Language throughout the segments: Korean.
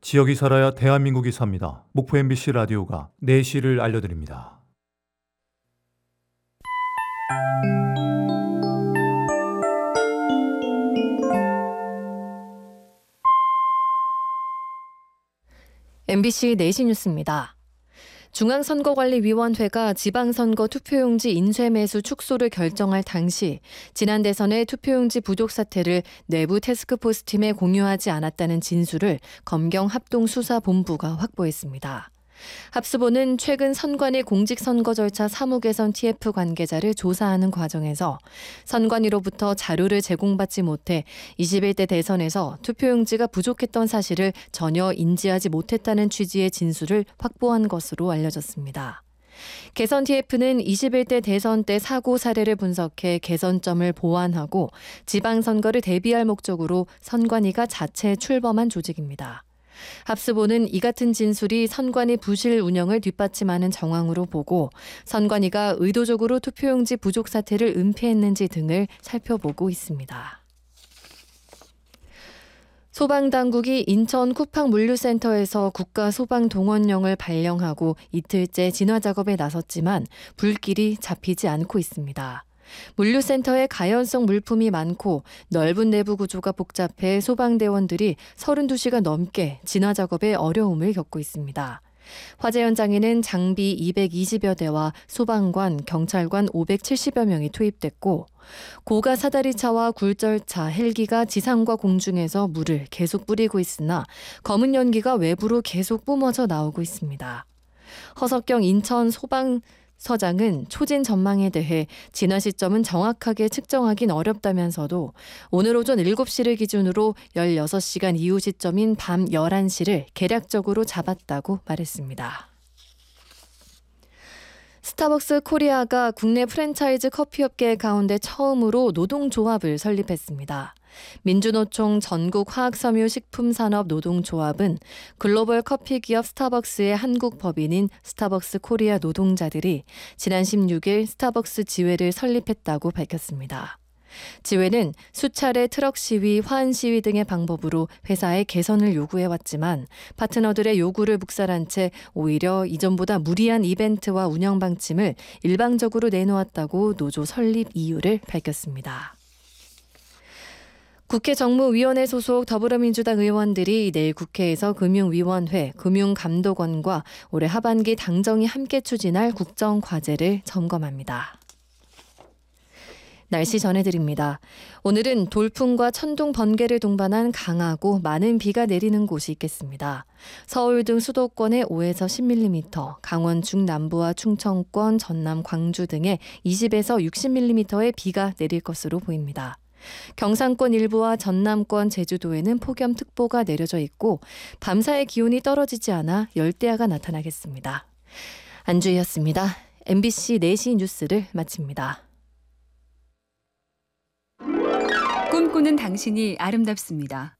지역이 살아야 대한민국이 삽니다. 목포 MBC 라디오가 내시를 알려드립니다. MBC 내시 뉴스입니다. 중앙선거관리위원회가 지방선거 투표용지 인쇄 매수 축소를 결정할 당시 지난 대선의 투표용지 부족 사태를 내부 태스크포스 팀에 공유하지 않았다는 진술을 검경합동수사본부가 확보했습니다. 합수본은 최근 선관위 공직선거 절차 사무 개선 TF 관계자를 조사하는 과정에서 선관위로부터 자료를 제공받지 못해 21대 대선에서 투표용지가 부족했던 사실을 전혀 인지하지 못했다는 취지의 진술을 확보한 것으로 알려졌습니다. 개선 TF는 21대 대선 때 사고 사례를 분석해 개선점을 보완하고 지방선거를 대비할 목적으로 선관위가 자체 출범한 조직입니다. 합수본은 이 같은 진술이 선관위 부실 운영을 뒷받침하는 정황으로 보고 선관위가 의도적으로 투표용지 부족 사태를 은폐했는지 등을 살펴보고 있습니다. 소방당국이 인천 쿠팡물류센터에서 국가소방동원령을 발령하고 이틀째 진화 작업에 나섰지만 불길이 잡히지 않고 있습니다. 물류센터에 가연성 물품이 많고 넓은 내부 구조가 복잡해 소방대원들이 32시간 넘게 진화 작업에 어려움을 겪고 있습니다. 화재 현장에는 장비 220여 대와 소방관, 경찰관 570여 명이 투입됐고 고가 사다리차와 굴절차, 헬기가 지상과 공중에서 물을 계속 뿌리고 있으나 검은 연기가 외부로 계속 뿜어져 나오고 있습니다. 허석경 인천 소방서장은 초진 전망에 대해 진화 시점은 정확하게 측정하긴 어렵다면서도 오늘 오전 7시를 기준으로 16시간 이후 시점인 밤 11시를 계략적으로 잡았다고 말했습니다. 스타벅스 코리아가 국내 프랜차이즈 커피업계 가운데 처음으로 노동조합을 설립했습니다. 민주노총 전국화학섬유식품산업노동조합은 글로벌 커피 기업 스타벅스의 한국 법인인 스타벅스 코리아 노동자들이 지난 16일 스타벅스 지회를 설립했다고 밝혔습니다. 지회는 수차례 트럭 시위, 화한 시위 등의 방법으로 회사의 개선을 요구해왔지만 파트너들의 요구를 묵살한 채 오히려 이전보다 무리한 이벤트와 운영 방침을 일방적으로 내놓았다고 노조 설립 이유를 밝혔습니다. 국회 정무위원회 소속 더불어민주당 의원들이 내일 국회에서 금융위원회, 금융감독원과 올해 하반기 당정이 함께 추진할 국정과제를 점검합니다. 날씨 전해드립니다. 오늘은 돌풍과 천둥, 번개를 동반한 강하고 많은 비가 내리는 곳이 있겠습니다. 서울 등 수도권에 5에서 10mm, 강원 중남부와 충청권, 전남, 광주 등에 20에서 60mm의 비가 내릴 것으로 보입니다. 경상권 일부와 전남권, 제주도에는 폭염특보가 내려져 있고 밤사이 기온이 떨어지지 않아 열대야가 나타나겠습니다. 안주희였습니다. MBC 4시 뉴스를 마칩니다. 꿈꾸는 당신이 아름답습니다.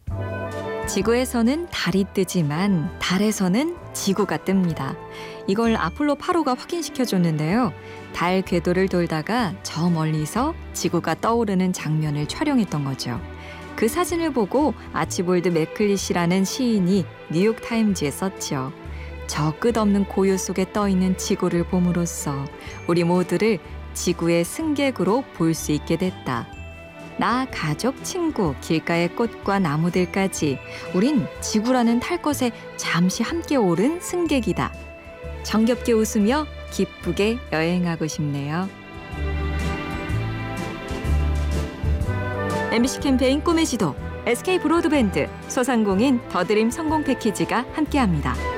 지구에서는 달이 뜨지만 달에서는 지구가 뜹니다. 이걸 아폴로 8호가 확인시켜줬는데요. 달 궤도를 돌다가 저 멀리서 지구가 떠오르는 장면을 촬영했던 거죠. 그 사진을 보고 아치볼드 매클릿이라는 시인이 뉴욕타임즈에 썼죠. 저 끝없는 고요 속에 떠있는 지구를 봄으로써 우리 모두를 지구의 승객으로 볼 수 있게 됐다. 나, 가족, 친구, 길가의 꽃과 나무들까지 우린 지구라는 탈 것에 잠시 함께 오른 승객이다. 정겹게 웃으며 기쁘게 여행하고 싶네요. MBC 캠페인 꿈의 지도, SK 브로드밴드, 소상공인 더드림 성공 패키지가 함께합니다.